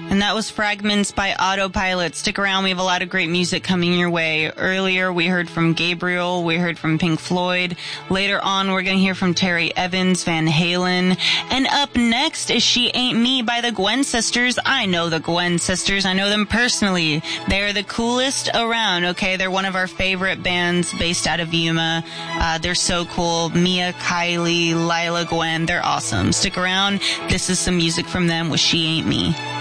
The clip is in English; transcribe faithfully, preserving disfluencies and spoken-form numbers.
And that was Fragments by Autopilot. Stick around. We have a lot of great music coming your way. Earlier, we heard from Gabriel. We heard from Pink Floyd. Later on, we're going to hear from Terry Evans, Van Halen. And up next is She Ain't Me by the Gwen Sisters. I know the Gwen Sisters. I know them personally. They're the coolest around, okay? They're one of our favorite bands based out of Yuma. Uh, they're so cool. Mia, Kylie, Lila, Gwen. They're awesome. Stick around. This is some music from them with She Ain't Me.